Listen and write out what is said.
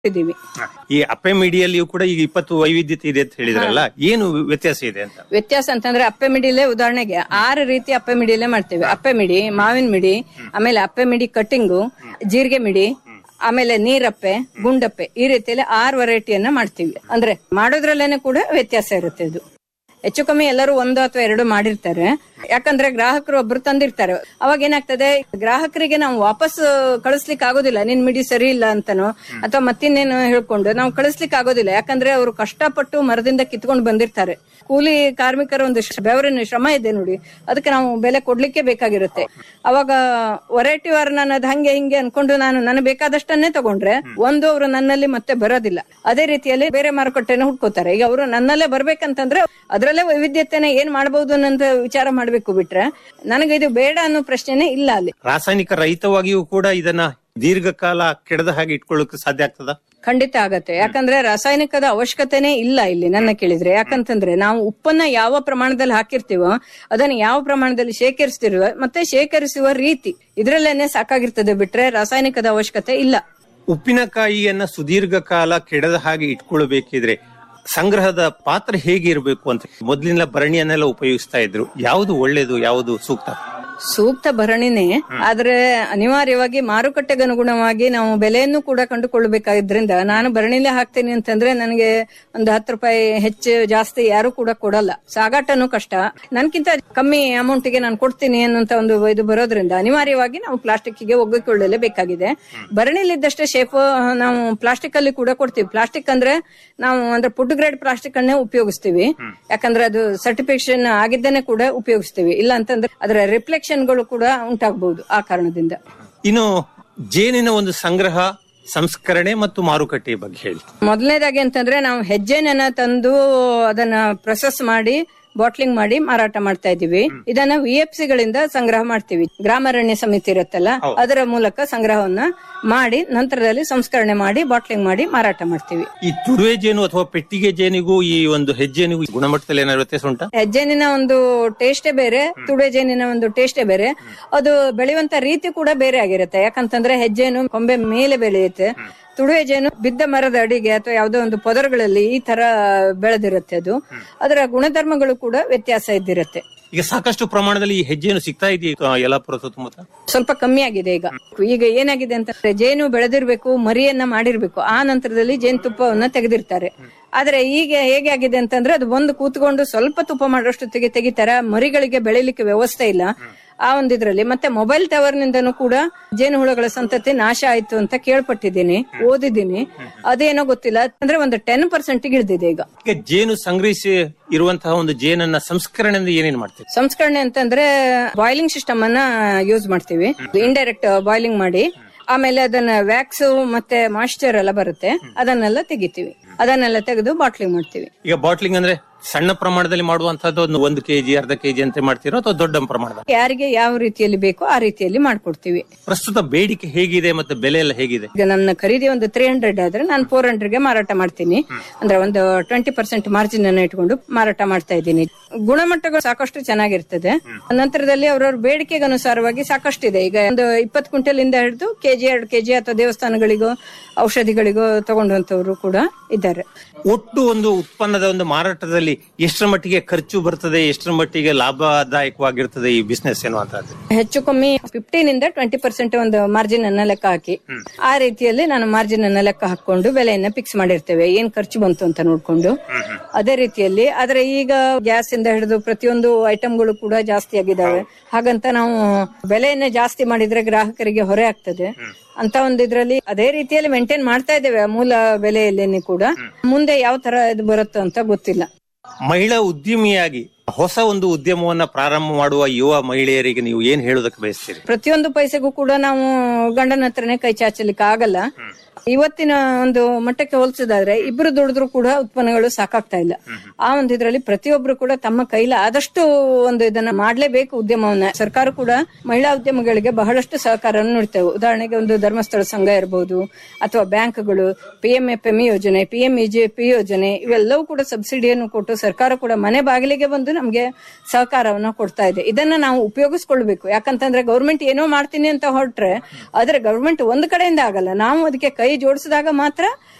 ಇದೀವಿ. ಈ ಅಪ್ಪೆ ಮಿಡಿಯಲ್ಲಿಯೂ ಕೂಡ ಈಗ 20 ವೈವಿಧ್ಯತೆ ಇದೆ ಅಂತ ಹೇಳಿದ್ರಲ್ಲ, ಏನು ವ್ಯತ್ಯಾಸ ಇದೆ ಅಂತ? ವ್ಯತ್ಯಾಸ ಅಂತಂದ್ರೆ ಅಪ್ಪೆ ಮಿಡಿಲೇ ಉದಾಹರಣೆಗೆ 6 ರೀತಿ ಅಪ್ಪೆ ಮಿಡಿಯಲ್ಲೇ ಮಾಡ್ತೇವೆ. ಅಪ್ಪೆ ಮಿಡಿ, ಮಾವಿನ ಮಿಡಿ, ಆಮೇಲೆ ಅಪ್ಪೆ ಮಿಡಿ ಕಟ್ಟಿಂಗು, ಜೀರಿಗೆ ಮಿಡಿ, ಆಮೇಲೆ ನೀರಪ್ಪೆ, ಗುಂಡಪ್ಪೆ, ಈ ರೀತಿಯಲ್ಲಿ 6 ವೆರೈಟಿಯನ್ನ ಮಾಡ್ತೀವಿ. ಅಂದ್ರೆ ಮಾಡೋದ್ರಲ್ಲೇನೆ ಕೂಡ ವ್ಯತ್ಯಾಸ ಇರುತ್ತೆ. ಇದು ಹೆಚ್ಚು ಕಮ್ಮಿ ಎಲ್ಲರೂ 1 ಅಥವಾ 2 ಮಾಡಿರ್ತಾರೆ. ಯಾಕಂದ್ರೆ ಗ್ರಾಹಕರು ಒಬ್ರು ತಂದಿರ್ತಾರೆ. ಅವಾಗ ಏನಾಗ್ತದೆ, ಗ್ರಾಹಕರಿಗೆ ನಾವು ವಾಪಸ್ ಕಳಿಸ್ಲಿಕ್ಕೆ ಆಗೋದಿಲ್ಲ, ನಿನ್ ಮಿಡಿ ಸರಿ ಇಲ್ಲ ಅಂತನೋ ಅಥವಾ ಮತ್ತಿನ್ನೇನು ಹೇಳ್ಕೊಂಡು ನಾವು ಕಳಿಸ್ಲಿಕ್ಕೆ ಆಗೋದಿಲ್ಲ. ಯಾಕಂದ್ರೆ ಅವರು ಕಷ್ಟಪಟ್ಟು ಮರದಿಂದ ಕಿತ್ಕೊಂಡು ಬಂದಿರ್ತಾರೆ. ಕೂಲಿ ಕಾರ್ಮಿಕರ ಒಂದು ಬೆವರಿನ ಶ್ರಮ ಇದೆ ನೋಡಿ, ಅದಕ್ಕೆ ನಾವು ಬೆಲೆ ಕೊಡ್ಲಿಕ್ಕೆ ಬೇಕಾಗಿರುತ್ತೆ. ಅವಾಗ ವೆರೈಟಿ ವಾರ್ ನಾನು ಅದ್ ಹಂಗೆ ಹಿಂಗೆ ಅನ್ಕೊಂಡು ನಾನು ನನಗೆ ಬೇಕಾದಷ್ಟನ್ನೇ ತಗೊಂಡ್ರೆ ಅವರು ನನ್ನಲ್ಲಿ ಮತ್ತೆ ಬರೋದಿಲ್ಲ. ಅದೇ ರೀತಿಯಲ್ಲಿ ಬೇರೆ ಮಾರುಕಟ್ಟೆನ ಹುಡ್ಕೋತಾರೆ. ಈಗ ಅವರು ನನ್ನಲ್ಲೇ ಬರ್ಬೇಕಂತಂದ್ರೆ ಅದ್ರಲ್ಲೇ ವೈವಿಧ್ಯತೆನ ಏನ್ ಮಾಡಬಹುದು ಅನ್ನೋ ವಿಚಾರ ಮಾಡ್ಬೇಕು. ಬಿಟ್ರೆ ನನಗೆ ಇದು ಬೇಡ ಅನ್ನೋ ಪ್ರಶ್ನೆನೇ ಇಲ್ಲ. ಅಲ್ಲಿ ರಾಸಾಯನಿಕ ರಹಿತವಾಗಿಯೂ ಕೂಡ ಇದನ್ನ ದೀರ್ಘಕಾಲ ಕೆಡದ ಹಾಗೆ ಇಟ್ಕೊಳ್ಳೋಕೆ ಸಾಧ್ಯ ಆಗ್ತದ? ಖಂಡಿತ ಆಗತ್ತೆ. ಯಾಕಂದ್ರೆ ರಾಸಾಯನಿಕದ ಅವಶ್ಯಕತೆನೇ ಇಲ್ಲ ಇಲ್ಲಿ ನನ್ನ ಕೇಳಿದ್ರೆ. ಯಾಕಂತಂದ್ರೆ ನಾವು ಉಪ್ಪನ್ನ ಯಾವ ಪ್ರಮಾಣದಲ್ಲಿ ಹಾಕಿರ್ತೀವೋ ಅದನ್ನ ಯಾವ ಪ್ರಮಾಣದಲ್ಲಿ ಶೇಖರಿಸ್ತಿರುವ ಮತ್ತೆ ಶೇಖರಿಸುವ ರೀತಿ ಇದ್ರಲ್ಲೇನೆ ಸಾಕಾಗಿರ್ತದೆ. ಬಿಟ್ರೆ ರಾಸಾಯನಿಕದ ಅವಶ್ಯಕತೆ ಇಲ್ಲ. ಉಪ್ಪಿನಕಾಯಿಯನ್ನ ಸುದೀರ್ಘ ಕಾಲ ಕೆಡದ ಹಾಗೆ ಇಟ್ಕೊಳ್ಬೇಕಿದ್ರೆ ಸಂಗ್ರಹದ ಪಾತ್ರ ಹೇಗೆ ಇರಬೇಕು ಅಂತ? ಮೊದಲಿನ ಭರಣಿಯನ್ನೆಲ್ಲ ಉಪಯೋಗಿಸ್ತಾ ಇದ್ರು. ಯಾವುದು ಒಳ್ಳೇದು, ಯಾವುದು ಸೂಕ್ತ? ಸೂಕ್ತ ಭರಣಿನೇ, ಆದ್ರೆ ಅನಿವಾರ್ಯವಾಗಿ ಮಾರುಕಟ್ಟೆಗೆ ಅನುಗುಣವಾಗಿ ನಾವು ಬೆಲೆಯನ್ನು ಕೂಡ ಕಂಡುಕೊಳ್ಳಬೇಕಾದ್ರಿಂದ ನಾನು ಭರಣಿಲೇ ಹಾಕ್ತೇನೆ ಅಂತಂದ್ರೆ ನನಗೆ ಒಂದು 10 ರೂಪಾಯಿ ಹೆಚ್ಚು ಜಾಸ್ತಿ ಯಾರು ಕೂಡ ಕೊಡಲ್ಲ. ಸಾಗಾಟನೂ ಕಷ್ಟ. ನನ್ಕಿಂತ ಕಮ್ಮಿ ಅಮೌಂಟ್ಗೆ ನಾನು ಕೊಡ್ತೀನಿ ಅನ್ನೋಂತ ಒಂದು ಇದು ಬರೋದ್ರಿಂದ ಅನಿವಾರ್ಯವಾಗಿ ನಾವು ಪ್ಲಾಸ್ಟಿಕ್ಗೆ ಒಗ್ಗಿಕೊಳ್ಳಲೇಬೇಕಾಗಿದೆ. ಭರಣಿಲಿದ್ದಷ್ಟೇ ಶೇಪ್ ನಾವು ಪ್ಲಾಸ್ಟಿಕ್ ಅಲ್ಲಿ ಕೂಡ ಕೊಡ್ತೀವಿ. ಪ್ಲಾಸ್ಟಿಕ್ ಅಂದ್ರೆ ನಾವು ಅಂದ್ರೆ ಫುಡ್ ಗ್ರೇಡ್ ಪ್ಲಾಸ್ಟಿಕ್ ಅನ್ನೇ ಉಪಯೋಗಿಸ್ತೀವಿ. ಯಾಕಂದ್ರೆ ಅದು ಸರ್ಟಿಫಿಕೇಶನ್ ಆಗಿದ್ದೇನೆ ಕೂಡ ಉಪಯೋಗಿಸ್ತೀವಿ. ಇಲ್ಲ ಅಂತಂದ್ರೆ ಅದರ ರಿಫ್ಲೆಕ್ಷನ್ ಗಳು ಕೂಡ ಉಂಟಾಗಬಹುದು. ಆ ಕಾರಣದಿಂದ ಇನ್ನು ಜೇನಿನ ಒಂದು ಸಂಗ್ರಹ, ಸಂಸ್ಕರಣೆ ಮತ್ತು ಮಾರುಕಟ್ಟೆ ಬಗ್ಗೆ ಹೇಳಿ. ಮೊದಲನೇದಾಗಿ ಅಂತಂದ್ರೆ ನಾವು ಹೆಜ್ಜೆನ ತಂದು ಅದನ್ನ ಪ್ರೊಸೆಸ್ ಮಾಡಿ ಬಾಟ್ಲಿಂಗ್ ಮಾಡಿ ಮಾರಾಟ ಮಾಡ್ತಾ ಇದೀವಿ. ಇದನ್ನ VFC ಗಳಿಂದ ಸಂಗ್ರಹ ಮಾಡ್ತೀವಿ. ಗ್ರಾಮಾರಣ್ಯ ಸಮಿತಿ ಇರುತ್ತಲ್ಲ, ಅದರ ಮೂಲಕ ಸಂಗ್ರಹವನ್ನ ಮಾಡಿ ನಂತರದಲ್ಲಿ ಸಂಸ್ಕರಣೆ ಮಾಡಿ ಬಾಟ್ಲಿಂಗ್ ಮಾಡಿ ಮಾರಾಟ ಮಾಡ್ತೀವಿ. ಈ ತುರುವೆ ಜೇನು ಅಥವಾ ಪೆಟ್ಟಿಗೆ ಜೇನಿಗೂ ಈ ಒಂದು ಹೆಜ್ಜೆನಿಗೂ ಗುಣಮಟ್ಟದಲ್ಲಿ ಏನಾದ್ರು ವ್ಯತ್ಯಾಸ ಉಂಟಾ? ಹೆಜ್ಜೆನಿನ ಒಂದು ಟೇಸ್ಟೇ ಬೇರೆ, ತುಡುವೆ ಜೇನಿನ ಒಂದು ಟೇಸ್ಟೇ ಬೇರೆ. ಅದು ಬೆಳೆಯುವಂತ ರೀತಿ ಕೂಡ ಬೇರೆ ಆಗಿರುತ್ತೆ. ಯಾಕಂತಂದ್ರೆ ಹೆಜ್ಜೆನು ಕೊಂಬೆ ಮೇಲೆ ಬೆಳೆಯುತ್ತೆ. ತುಡುವೆ ಜೇನು ಬಿದ್ದ ಮರದ ಅಡಿಗೆ ಅಥವಾ ಯಾವುದೋ ಒಂದು ಪೊದರುಗಳಲ್ಲಿ ಈ ತರ ಬೆಳೆದಿರುತ್ತೆ. ಅದು ಅದರ ಗುಣಧರ್ಮಗಳು ಕೂಡ ವ್ಯತ್ಯಾಸ ಇದ್ದಿರುತ್ತೆ. ಈಗ ಸಾಕಷ್ಟು ಪ್ರಮಾಣದಲ್ಲಿ ಈ ಹೆಜ್ಜೆನು ಸಿಗ್ತಾ ಇದೆಯಾ ಯಲ್ಲಾಪುರ ಸುತ್ತಮುತ್ತ? ಸ್ವಲ್ಪ ಕಮ್ಮಿ ಆಗಿದೆ ಈಗ ಏನಾಗಿದೆ ಅಂತಂದ್ರೆ ಜೇನು ಬೆಳೆದಿರ್ಬೇಕು, ಮರಿಯನ್ನ ಮಾಡಿರ್ಬೇಕು, ಆ ನಂತರದಲ್ಲಿ ಜೇನುತುಪ್ಪವನ್ನ ತೆಗೆದಿರ್ತಾರೆ. ಆದ್ರೆ ಈಗ ಹೇಗೆ ಆಗಿದೆ ಅಂತಂದ್ರೆ ಅದು ಬಂದು ಕೂತ್ಕೊಂಡು ಸ್ವಲ್ಪ ತುಪ್ಪ ಮಾಡೋಷ್ಟೊತ್ತಿಗೆ ತೆಗಿತಾರ. ಮರಿಗಳಿಗೆ ಬೆಳಿಲಿಕ್ಕೆ ವ್ಯವಸ್ಥೆ ಇಲ್ಲ. ಆ ಒಂದಿದ್ರಲ್ಲಿ ಮತ್ತೆ ಮೊಬೈಲ್ ಟವರ್ ನಿಂದನೂ ಕೂಡ ಜೇನು ಹುಳಗಳ ಸಂತತಿ ನಾಶ ಆಯ್ತು ಅಂತ ಕೇಳ್ಪಟ್ಟಿದ್ದೀನಿ, ಓದಿದ್ದೀನಿ. ಅದೇನೋ ಗೊತ್ತಿಲ್ಲ. ಅಂದ್ರೆ ಒಂದು 10% ಇಳಿದಿದೆ ಈಗ. ಜೇನು ಸಂಗ್ರಹಿಸಿ ಇರುವಂತಹ ಒಂದು ಜೇನನ್ನ ಸಂಸ್ಕರಣೆ ಏನೇನ್ ಮಾಡ್ತೀವಿ? ಸಂಸ್ಕರಣೆ ಅಂತಂದ್ರೆ ಬಾಯ್ಲಿಂಗ್ ಸಿಸ್ಟಮ್ ಅನ್ನ ಯೂಸ್ ಮಾಡ್ತೀವಿ. ಇಂಡೈರೆಕ್ಟ್ ಬಾಯ್ಲಿಂಗ್ ಮಾಡಿ ಆಮೇಲೆ ಅದನ್ನ ವ್ಯಾಕ್ಸ್ ಮತ್ತೆ ಮಾಯಿಶ್ಚರ್ ಎಲ್ಲ ಬರುತ್ತೆ, ಅದನ್ನೆಲ್ಲ ತೆಗಿತೀವಿ. ಅದನ್ನೆಲ್ಲ ತೆಗೆದು ಬಾಟ್ಲಿಂಗ್ ಮಾಡ್ತೀವಿ. ಈಗ ಬಾಟ್ಲಿಂಗ್ ಅಂದ್ರೆ ಸಣ್ಣ ಪ್ರಮಾಣದಲ್ಲಿ ಮಾಡುವಂತಹದ್ದು 1 kg 1/2 kg ಅಂತ ಮಾಡ್ತೀರೋ ಅಥವಾ ದೊಡ್ಡ ಪ್ರಮಾಣದ? ಯಾರಿಗೆ ಯಾವ ರೀತಿಯಲ್ಲಿ ಬೇಕೋ ಆ ರೀತಿಯಲ್ಲಿ ಮಾಡ್ಕೊಡ್ತೀವಿ. ಪ್ರಸ್ತುತ ಬೇಡಿಕೆ ಹೇಗಿದೆ ಮತ್ತೆ ಬೆಲೆ ಎಲ್ಲ ಹೇಗಿದೆ? ಈಗ ನನ್ನ ಖರೀದಿ ಒಂದು 300 ಆದ್ರೆ ನಾನು 400ಗೆ ಮಾರಾಟ ಮಾಡ್ತೀನಿ. ಅಂದ್ರೆ ಒಂದು 20% ಮಾರ್ಜಿನ್ ಅನ್ನು ಇಟ್ಕೊಂಡು ಮಾರಾಟ ಮಾಡ್ತಾ ಇದ್ದೀನಿ. ಗುಣಮಟ್ಟಗಳು ಸಾಕಷ್ಟು ಚೆನ್ನಾಗಿರ್ತದೆ. ನಂತರದಲ್ಲಿ ಅವರವ್ರ ಬೇಡಿಕೆಗೆ ಅನುಸಾರವಾಗಿ ಸಾಕಷ್ಟು ಇದೆ. ಈಗ ಒಂದು 20 ಕ್ವಿಂಟಲ್ ಇಂದ ಹಿಡಿದು ಕೆಜಿ 2 kg ಅಥವಾ ದೇವಸ್ಥಾನಗಳಿಗೋ ಔಷಧಿಗಳಿಗೋ ತಗೊಂಡಂತವ್ರು ಕೂಡ ಇದ್ದಾರೆ. ಒಟ್ಟು ಒಂದು ಉತ್ಪನ್ನದ ಒಂದು ಮಾರಾಟದಲ್ಲಿ ಎಷ್ಟರ ಮಟ್ಟಿಗೆ ಖರ್ಚು ಬರ್ತದೆ, ಎಷ್ಟರ ಮಟ್ಟಿಗೆ ಲಾಭದಾಯಕವಾಗಿರ್ತದೆ ಈ ಬಿಸ್ನೆಸ್ ಎನ್ನುವಂತದ್ದು? ಹೆಚ್ಚು ಕಮ್ಮಿ 15 ಇಂದ 20% ಒಂದು ಮಾರ್ಜಿನ್ ಅನ್ನ ಲೆಕ್ಕ ಹಾಕಿ ಆ ರೀತಿಯಲ್ಲಿ ನಾನು ಮಾರ್ಜಿನ್ ಅನ್ನ ಲೆಕ್ಕ ಹಾಕೊಂಡು ಬೆಲೆಯನ್ನ ಫಿಕ್ಸ್ ಮಾಡಿರ್ತೇವೆ. ಏನ್ ಖರ್ಚು ಬಂತು ಅಂತ ನೋಡ್ಕೊಂಡು ಅದೇ ರೀತಿಯಲ್ಲಿ. ಆದ್ರೆ ಈಗ ಗ್ಯಾಸ್ ಇಂದ ಹಿಡಿದು ಪ್ರತಿಯೊಂದು ಐಟಮ್ಗಳು ಕೂಡ ಜಾಸ್ತಿ ಆಗಿದ್ದಾವೆ. ಹಾಗಂತ ನಾವು ಬೆಲೆಯನ್ನ ಜಾಸ್ತಿ ಮಾಡಿದ್ರೆ ಗ್ರಾಹಕರಿಗೆ ಹೊರೆ ಆಗ್ತದೆ ಅಂತ ಒಂದಿದ್ರಲ್ಲಿ ಅದೇ ರೀತಿಯಲ್ಲಿ ಮೇಂಟೈನ್ ಮಾಡ್ತಾ ಇದ್ದೇವೆ. ಮೂಲ ಬೆಲೆಯಲ್ಲಿ ಕೂಡ ಮುಂದೆ ಯಾವ ತರ ಇದು ಬರುತ್ತೋ ಅಂತ ಗೊತ್ತಿಲ್ಲ. ಮಹಿಳಾ ಉದ್ಯಮಿಯಾಗಿ ಹೊಸ ಒಂದು ಉದ್ಯಮವನ್ನ ಪ್ರಾರಂಭ ಮಾಡುವ ಯುವ ಮಹಿಳೆಯರಿಗೆ ನೀವು ಏನ್ ಹೇಳೋದಕ್ಕೆ ಬಯಸ್ತೀರಿ? ಪ್ರತಿಯೊಂದು ಪೈಸೆಗೂ ಕೂಡ ನಾವು ಗಂಡನ ಹತ್ರನೇ ಕೈ ಚಾಚಲಿಕ್ಕೆ ಆಗಲ್ಲ. ಇವತ್ತಿನ ಒಂದು ಮಟ್ಟಕ್ಕೆ ಹೋಲಿಸಿದಾದ್ರೆ ಇಬ್ರು ದುಡಿದ್ರು ಕೂಡ ಉತ್ಪನ್ನಗಳು ಸಾಕಾಗ್ತಾ ಇಲ್ಲ. ಆ ಒಂದು ಇದ್ರಲ್ಲಿ ಪ್ರತಿಯೊಬ್ರು ಕೂಡ ತಮ್ಮ ಕೈಲ ಆದಷ್ಟು ಒಂದು ಇದನ್ನ ಮಾಡ್ಲೇಬೇಕು ಉದ್ಯಮವನ್ನ. ಸರ್ಕಾರ ಕೂಡ ಮಹಿಳಾ ಉದ್ಯಮಗಳಿಗೆ ಬಹಳಷ್ಟು ಸಹಕಾರವನ್ನು ನೀಡ್ತೇವೆ. ಉದಾಹರಣೆಗೆ ಒಂದು ಧರ್ಮಸ್ಥಳ ಸಂಘ ಇರಬಹುದು ಅಥವಾ ಬ್ಯಾಂಕ್ಗಳು, PMFME ಯೋಜನೆ, PMEJP ಯೋಜನೆ, ಇವೆಲ್ಲವೂ ಕೂಡ ಸಬ್ಸಿಡಿಯನ್ನು ಕೊಟ್ಟು ಸರ್ಕಾರ ಕೂಡ ಮನೆ ಬಾಗಿಲಿಗೆ ಬಂದು ನಮ್ಗೆ ಸಹಕಾರವನ್ನ ಕೊಡ್ತಾ ಇದೆ. ಇದನ್ನ ನಾವು ಉಪಯೋಗಿಸ್ಕೊಳ್ಬೇಕು. ಯಾಕಂತಂದ್ರೆ ಗೌರ್ಮೆಂಟ್ ಏನೋ ಮಾಡ್ತೀನಿ ಅಂತ ಹೊರಟ್ರೆ ಆದ್ರೆ ಗೌರ್ಮೆಂಟ್ ಒಂದು ಕಡೆಯಿಂದ ಆಗಲ್ಲ. ನಾವು ಅದಕ್ಕೆ ಕೈ ಜೋಡಿಸಿದಾಗ ಮಾತ್ರ